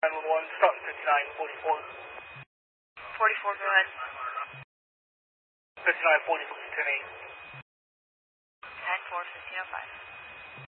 911, starting 5944. 44, go ahead. 5940 from 10-8. 10-4, 1505.